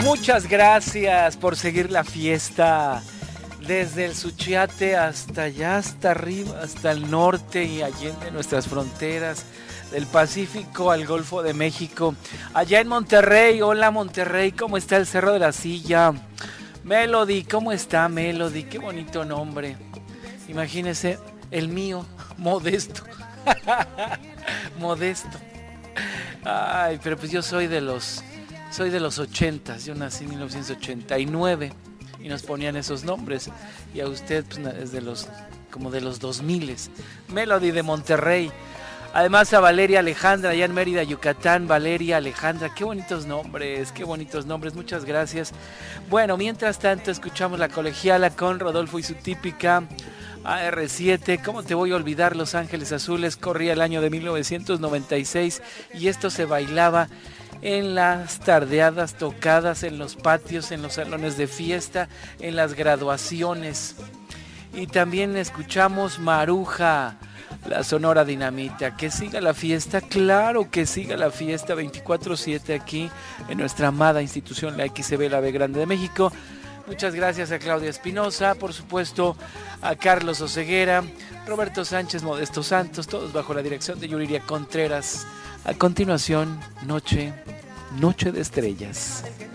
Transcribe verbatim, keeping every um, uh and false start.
Muchas gracias por seguir la fiesta desde el Suchiate hasta allá, hasta arriba, hasta el norte y allende nuestras fronteras, del Pacífico al Golfo de México. Allá en Monterrey, hola Monterrey, ¿cómo está el Cerro de la Silla? Melody, ¿cómo está Melody? Qué bonito nombre. Imagínese, el mío, Modesto. Modesto. Ay, pero pues yo soy de los... Soy de los ochentas, yo nací en mil novecientos ochenta y nueve y nos ponían esos nombres. Y a usted pues, es de los, como de los dos miles. Melody de Monterrey. Además a Valeria Alejandra, allá en Mérida, Yucatán. Valeria Alejandra, qué bonitos nombres, qué bonitos nombres, muchas gracias. Bueno, mientras tanto escuchamos La Colegiala con Rodolfo y su típica A R siete. ¿Cómo te voy a olvidar? Los Ángeles Azules, corría el año de mil novecientos noventa y seis y esto se bailaba en las tardeadas tocadas, en los patios, en los salones de fiesta, en las graduaciones. Y también escuchamos Maruja, la Sonora Dinamita. Que siga la fiesta, claro que siga la fiesta veinticuatro siete aquí en nuestra amada institución, la X C B, la B Grande de México. Muchas gracias a Claudia Espinosa, por supuesto a Carlos Oseguera, Roberto Sánchez, Modesto Santos, todos bajo la dirección de Yuriria Contreras. A continuación, Noche, Noche de Estrellas.